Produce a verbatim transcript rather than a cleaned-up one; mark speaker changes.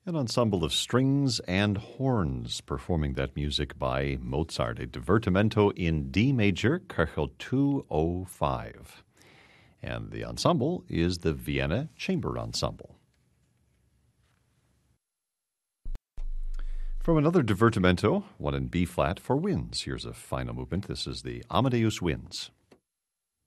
Speaker 1: An ensemble of strings and horns performing that music by Mozart, a divertimento in D major, Köchel two oh five. And the ensemble is the Vienna Chamber Ensemble. From another divertimento, one in B-flat for winds. Here's a final movement. This is the Amadeus Winds.